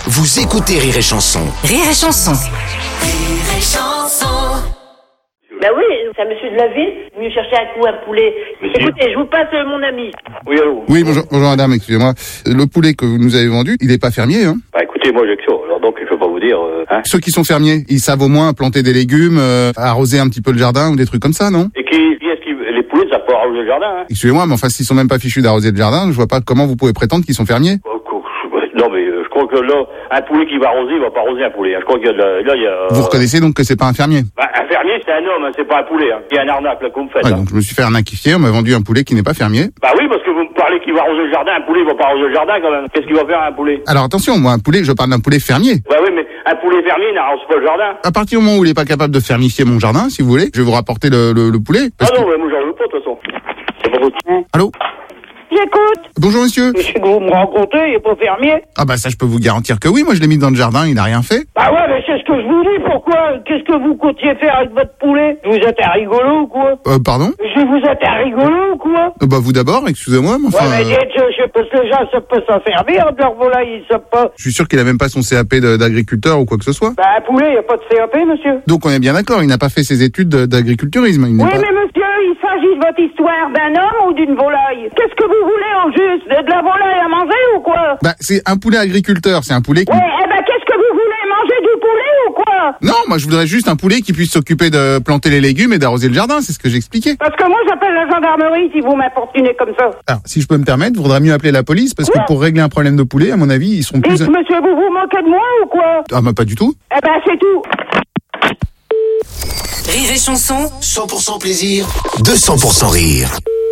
Vous écoutez Rire et Chanson. Rire et Chanson. Rire et Chanson. Ben oui, c'est un monsieur de la ville, venu chercher un coup un poulet. Monsieur. Écoutez, je vous passe mon ami. Oui, allô. Oui, bonjour madame, excusez-moi. Le poulet que vous nous avez vendu, il n'est pas fermier, hein? Bah écoutez, moi j'action, alors donc je peux pas vous dire, hein. Ceux qui sont fermiers, ils savent au moins planter des légumes, arroser un petit peu le jardin ou des trucs comme ça, non? Et qui est-ce qui, les poulets, ça peut arroser le jardin, hein. Excusez-moi, mais enfin, s'ils sont même pas fichus d'arroser le jardin, je vois pas comment vous pouvez prétendre qu'ils sont fermiers. Non mais je crois que là, un poulet qui va arroser, il va pas arroser un poulet, hein. Je crois qu'il y a là, il y a... Vous reconnaissez donc que c'est pas un fermier? Bah, un fermier, c'est un homme, hein, c'est pas un poulet, hein. Il y a un arnaque, là, que vous me faites, Ouais, hein. donc je me suis fait arnaquifier, on m'a vendu un poulet qui n'est pas fermier. Bah oui, parce que vous me parlez qu'il va arroser le jardin, un poulet, il va pas arroser le jardin, quand même. Qu'est-ce qu'il va faire, un poulet? Alors attention, moi, un poulet, je parle d'un poulet fermier. Bah oui, mais un poulet fermier n'arrose pas le jardin. À partir du moment où il est pas capable de fermifier mon jardin, si vous voulez, je vais vous rapporter le poulet. Ah parce non, que- mais moi j'en veux pas, de toute façon. C'est pas possible. Allô? J'écoute. Bonjour monsieur. Monsieur que vous me rencontrez, il est pas fermier. Ah bah ça, je peux vous garantir que oui, moi je l'ai mis dans le jardin, il n'a rien fait. Bah ouais, mais c'est ce que je vous dis, pourquoi? Qu'est-ce que vous comptiez faire avec votre poulet? Vous êtes un rigolo ou quoi? Pardon? Vous êtes un rigolo ou quoi? Bah vous d'abord, excusez-moi, mais enfin... Ouais, mais dites, je sais pas si les gens savent pas s'en servir de leur volaille, ils savent pas. Je suis sûr qu'il a même pas son CAP d'agriculteur ou quoi que ce soit. Bah un poulet, y a pas de CAP, monsieur. Donc on est bien d'accord, il n'a pas fait ses études d'agriculturisme. Il n'est Oui, pas... mais monsieur, il s'agit de votre histoire d'un homme ou d'une volaille? Qu'est-ce que vous voulez au juste? De la volaille à manger ou quoi? Bah c'est un poulet agriculteur, c'est un poulet qui... Ouais, eh ben qu'est-ce que vous voulez? Manger du poulet ou quoi? Non, moi je voudrais juste un poulet qui puisse s'occuper de planter les légumes et d'arroser le jardin, c'est ce que j'expliquais. Parce que moi j'appelle la gendarmerie si vous m'importunez comme ça. Alors, si je peux me permettre, il faudrait mieux appeler la police, parce que pour régler un problème de poulet, à mon avis, ils seront plus... Dites, monsieur, vous vous moquez de moi ou quoi? Ah bah pas du tout. Eh ben c'est tout. Rire et Chanson. 100% plaisir, 200% rire.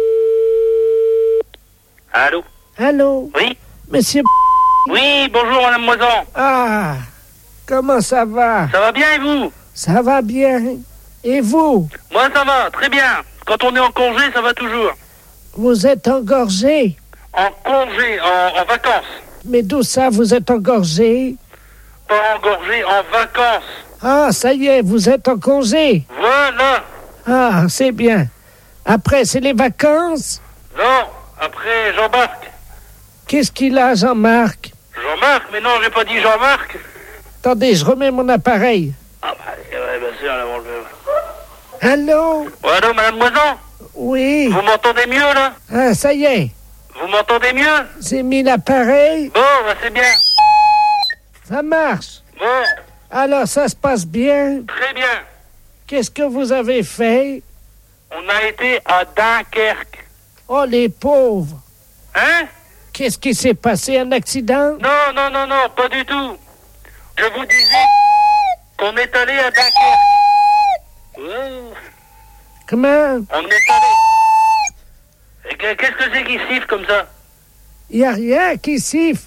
Allô? Allô, Oui? monsieur. Oui, bonjour, madame Moisan. Ah, comment ça va? Ça va bien et vous? Ça va bien. Et vous? Moi ça va, très bien. Quand on est en congé, ça va toujours. Vous êtes engorgé? En congé, en vacances. Mais d'où ça, vous êtes engorgé? Pas engorgé, en vacances. Ah, ça y est, vous êtes en congé. Voilà. Ah, c'est bien. Après, c'est les vacances? Non, après Jean-Marc. Qu'est-ce qu'il a, Jean-Marc? Jean-Marc, mais non, j'ai pas dit Jean-Marc. Attendez, je remets mon appareil. Ah bah, ouais, bien sûr, avant le... Allô? Ouais, allô, madame Moisan? Oui. Vous m'entendez mieux, là? Ah, ça y est, Vous m'entendez mieux? j'ai mis l'appareil. Bon, bah c'est bien. Ça marche. Bon, Alors, ça se passe bien. très bien. Qu'est-ce que vous avez fait? On a été à Dunkerque. Oh, les pauvres. Hein? Qu'est-ce qui s'est passé? Un accident? Non, non, non, non, pas du tout. Je vous disais qu'on est allé à Dunkerque. Oh, Comment? on est allé. Et qu'est-ce que c'est qui siffle comme ça? Il n'y a rien qui siffle.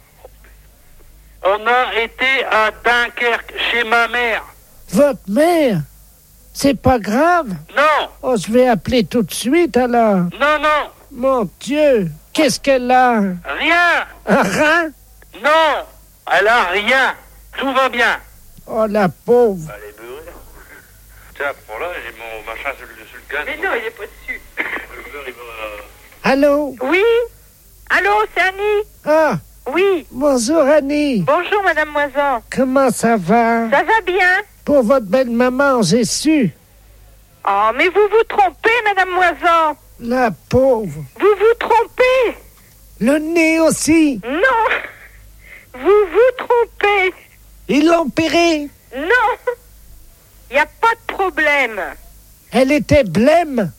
On a été à Dunkerque, chez ma mère. Votre mère? C'est pas grave? Non, Oh, je vais appeler tout de suite alors. non, non, Mon Dieu, qu'est-ce qu'elle a? rien. Un rein? Non, elle a rien. Tout va bien. Oh, la pauvre. Allez, beurre. Tiens, pour là, j'ai mon machin sur le gaz. Mais non, il est pas dessus. Le beurre, il va... Allô? Oui? Allô, c'est Annie? Ah, Oui. bonjour Annie. Bonjour, madame Moisan. Comment ça va? Ça va bien? Pour votre belle maman, j'ai su. Oh, mais vous vous trompez, madame Moisan. La pauvre. Vous vous trompez. Le nez aussi. Non. Vous vous trompez. Ils l'ont opérée. Non. Il n'y a pas de problème. Elle était blême.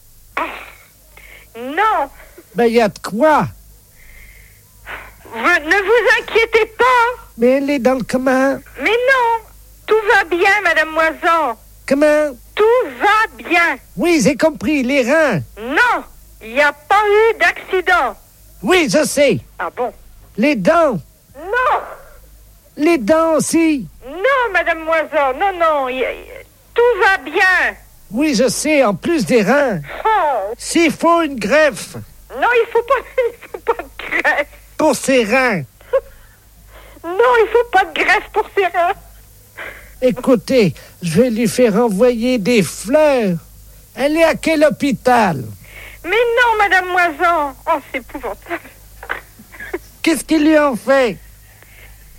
Non. Ben, il y a de quoi. Ne vous inquiétez pas. Mais elle est dans le comment? Mais non. Tout va bien, madame Moisan. Comment? Tout va bien. Oui, j'ai compris, les reins. Non. Il n'y a pas eu d'accident. Oui, je sais. Ah bon? Les dents. Non. Les dents aussi. Non, madame Moisan. Non, non. Tout va bien. Oui, je sais, en plus des reins. Oh. S'il faut une greffe Non, il faut pas de greffe. pour ses reins. Non, il faut pas de greffe pour ses reins. Écoutez, je vais lui faire envoyer des fleurs. Elle est à quel hôpital? Mais non, madame Moisan. Oh, c'est épouvantable. Qu'est-ce qu'ils lui ont fait?